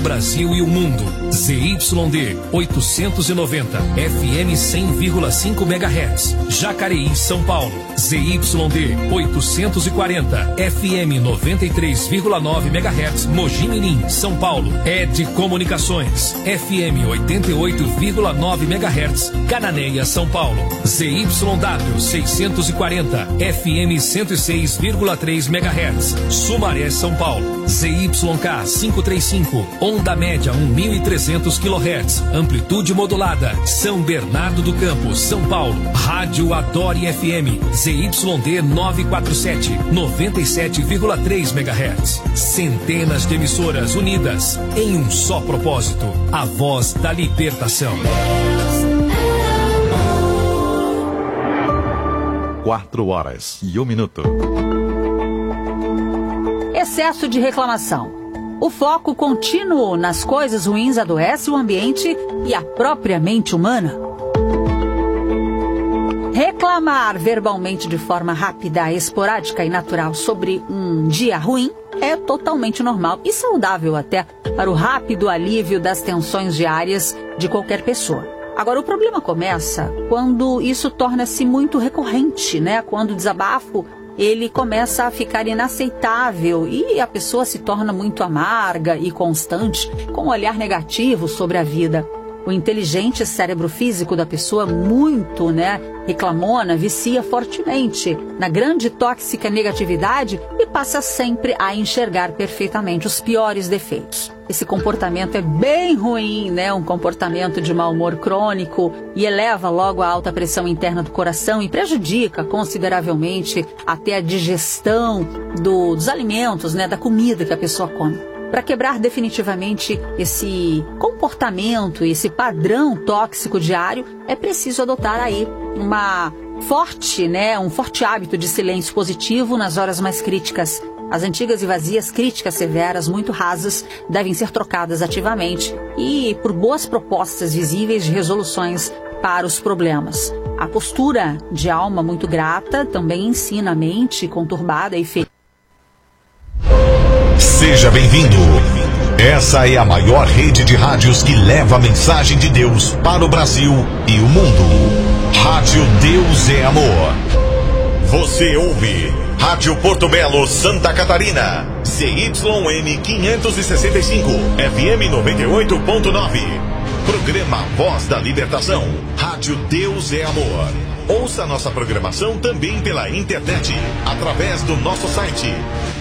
Brasil e o mundo. ZYD 890, FM 100,5 MHz. Jacareí, São Paulo. ZYD 840, FM 93,9 MHz. Mogi Mirim, São Paulo. ED Comunicações, FM 88,9 MHz. Cananéia, São Paulo. ZYW 640, FM 106,3 MHz. Sumaré, São Paulo. ZYK 535, onda média 1.300 kHz, amplitude modulada. São Bernardo do Campo, São Paulo. Rádio Adore FM, ZYD 947, 97,3 MHz. Centenas de emissoras unidas em um só propósito: a voz da libertação. 4h01. Excesso de reclamação. O foco contínuo nas coisas ruins adoece o ambiente e a própria mente humana. Reclamar verbalmente de forma rápida, esporádica e natural sobre um dia ruim é totalmente normal e saudável até para o rápido alívio das tensões diárias de qualquer pessoa. Agora, o problema começa quando isso torna-se muito recorrente, né? Quando o desabafo ele começa a ficar inaceitável e a pessoa se torna muito amarga e constante, com um olhar negativo sobre a vida. O inteligente cérebro físico da pessoa muito, reclamona, vicia fortemente na grande tóxica negatividade e passa sempre a enxergar perfeitamente os piores defeitos. Esse comportamento é bem ruim, um comportamento de mau humor crônico e eleva logo a alta pressão interna do coração e prejudica consideravelmente até a digestão dos alimentos, da comida que a pessoa come. Para quebrar definitivamente esse comportamento, esse padrão tóxico diário, é preciso adotar aí um forte hábito de silêncio positivo nas horas mais críticas. As antigas e vazias críticas severas, muito rasas, devem ser trocadas ativamente e por boas propostas visíveis de resoluções para os problemas. A postura de alma muito grata também ensina a mente conturbada e feliz. Seja bem-vindo. Essa é a maior rede de rádios que leva a mensagem de Deus para o Brasil e o mundo. Rádio Deus é Amor. Você ouve Rádio Porto Belo, Santa Catarina. ZYM 565, FM 98.9. Programa Voz da Libertação. Rádio Deus é Amor. Ouça nossa programação também pela internet, através do nosso site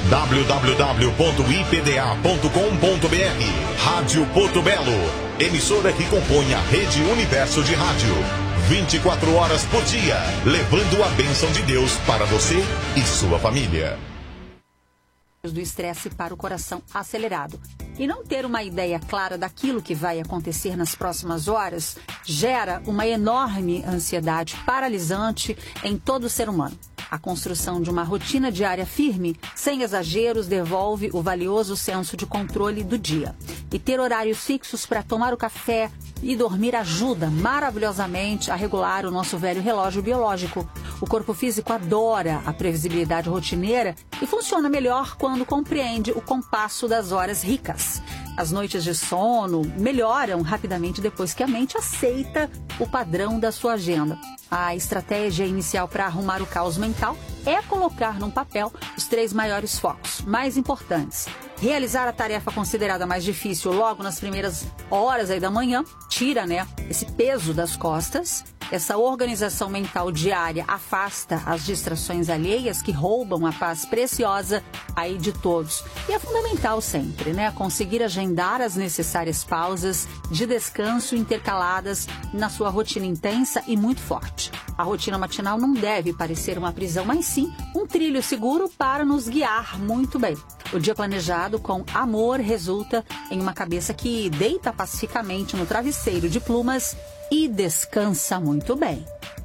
www.ipda.com.br. Rádio Porto Belo, emissora que compõe a Rede Universo de Rádio. 24 horas por dia, levando a bênção de Deus para você e sua família. Do estresse para o coração acelerado. E não ter uma ideia clara daquilo que vai acontecer nas próximas horas gera uma enorme ansiedade paralisante em todo ser humano. A construção de uma rotina diária firme, sem exageros, devolve o valioso senso de controle do dia. E ter horários fixos para tomar o café e dormir ajuda maravilhosamente a regular o nosso velho relógio biológico. O corpo físico adora a previsibilidade rotineira e funciona melhor quando compreende o compasso das horas ricas. As noites de sono melhoram rapidamente depois que a mente aceita o padrão da sua agenda. A estratégia inicial para arrumar o caos mental é colocar num papel os 3 maiores focos mais importantes. Realizar a tarefa considerada mais difícil logo nas primeiras horas aí da manhã, tira, esse peso das costas. Essa organização mental diária afasta as distrações alheias que roubam a paz preciosa aí de todos. E é fundamental sempre, conseguir agendar as necessárias pausas de descanso intercaladas na sua rotina intensa e muito forte. A rotina matinal não deve parecer uma prisão, mas sim um trilho seguro para nos guiar muito bem. O dia planejado com amor resulta em uma cabeça que deita pacificamente no travesseiro de plumas e descansa muito bem.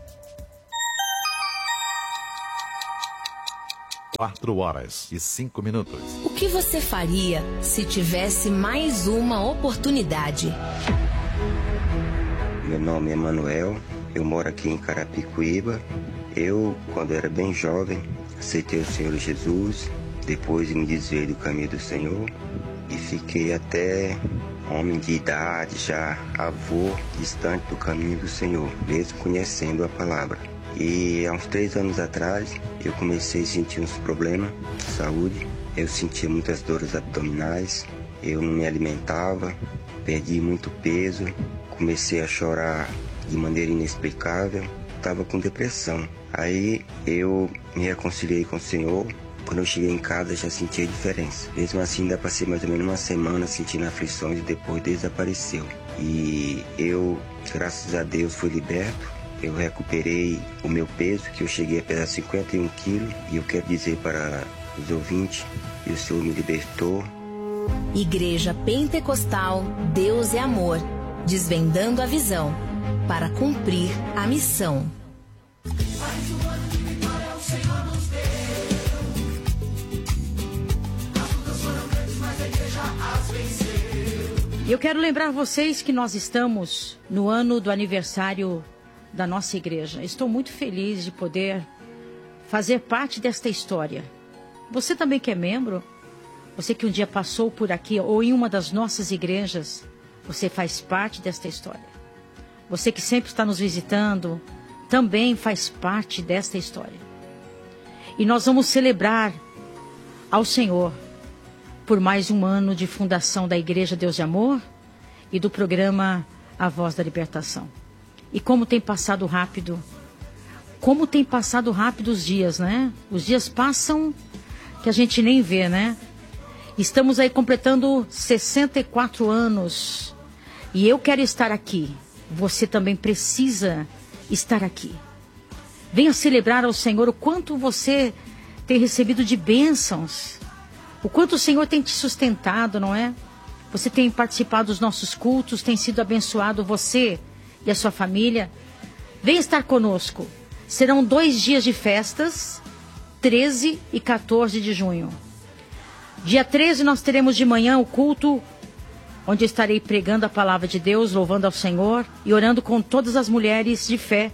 4h05. O que você faria se tivesse mais uma oportunidade? Meu nome é Manuel, eu moro aqui em Carapicuíba. Eu, quando era bem jovem, aceitei o Senhor Jesus, depois me desviei do caminho do Senhor e fiquei até homem de idade, já avô, distante do caminho do Senhor, mesmo conhecendo a palavra. E há uns 3 anos atrás, eu comecei a sentir uns problemas de saúde. Eu sentia muitas dores abdominais, eu não me alimentava, perdi muito peso, comecei a chorar de maneira inexplicável, estava com depressão. Aí eu me reconciliei com o Senhor. Quando eu cheguei em casa já senti a diferença. Mesmo assim ainda passei mais ou menos uma semana sentindo aflições e depois desapareceu. E eu, graças a Deus, fui liberto. Eu recuperei o meu peso, que eu cheguei a pesar 51 quilos. E eu quero dizer para os ouvintes que o Senhor me libertou. Igreja Pentecostal Deus é Amor, desvendando a visão para cumprir a missão. Eu quero lembrar vocês que nós estamos no ano do aniversário da nossa igreja. Estou muito feliz de poder fazer parte desta história. Você também que é membro, você que um dia passou por aqui ou em uma das nossas igrejas, você faz parte desta história. Você que sempre está nos visitando, também faz parte desta história. E nós vamos celebrar ao Senhor por mais um ano de fundação da Igreja Deus de Amor e do programa A Voz da Libertação. E como tem passado rápido os dias, né? Os dias passam que a gente nem vê, né? Estamos aí completando 64 anos e eu quero estar aqui. Você também precisa estar aqui. Venha celebrar ao Senhor o quanto você tem recebido de bênçãos, o quanto o Senhor tem te sustentado, não é? Você tem participado dos nossos cultos, tem sido abençoado, você e a sua família. Venha estar conosco. Serão 2 dias de festas, 13 e 14 de junho. Dia 13 nós teremos de manhã o culto, onde eu estarei pregando a palavra de Deus, louvando ao Senhor e orando com todas as mulheres de fé,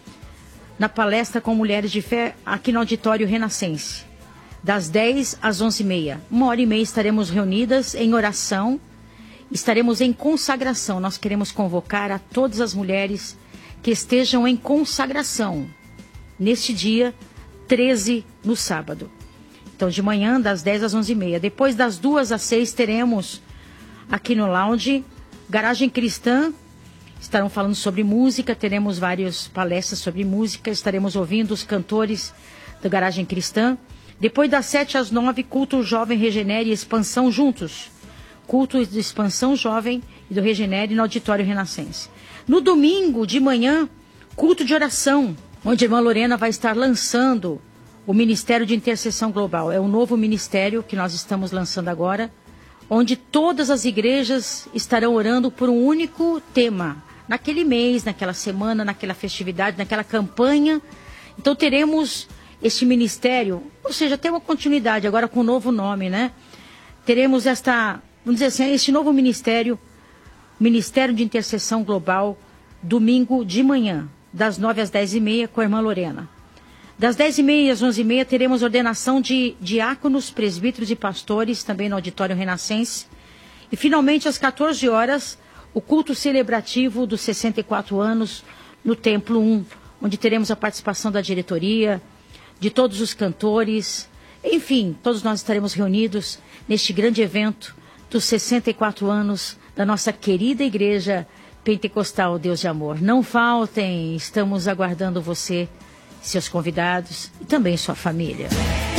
na palestra com mulheres de fé, aqui no Auditório Renascense. Das 10 às 11h30. 1h30 estaremos reunidas em oração, estaremos em consagração. Nós queremos convocar a todas as mulheres que estejam em consagração neste dia 13, no sábado. Então, de manhã, das 10 às 11h30. Depois, das 2 às 6, teremos aqui no lounge Garagem Cristã. Estarão falando sobre música, teremos várias palestras sobre música, estaremos ouvindo os cantores da Garagem Cristã. Depois das 7 às 9, culto Jovem Regenere e Expansão juntos. Culto de Expansão Jovem e do Regenere no Auditório Renascense. No domingo de manhã, culto de oração, onde a irmã Lorena vai estar lançando o Ministério de Intercessão Global. É um novo ministério que nós estamos lançando agora, onde todas as igrejas estarão orando por um único tema. Naquele mês, naquela semana, naquela festividade, naquela campanha. Então teremos este ministério, ou seja, tem uma continuidade agora com um novo nome, né? Teremos vamos dizer assim, este novo ministério, Ministério de Intercessão Global, domingo de manhã, das 9 às 10h30, com a irmã Lorena. Das 10h30 às 11h30, teremos ordenação de diáconos, presbíteros e pastores, também no Auditório Renascense. E, finalmente, às 14 horas, o culto celebrativo dos 64 anos no Templo 1, onde teremos a participação da diretoria, de todos os cantores. Enfim, todos nós estaremos reunidos neste grande evento dos 64 anos da nossa querida Igreja Pentecostal Deus de Amor. Não faltem, estamos aguardando você, seus convidados e também sua família.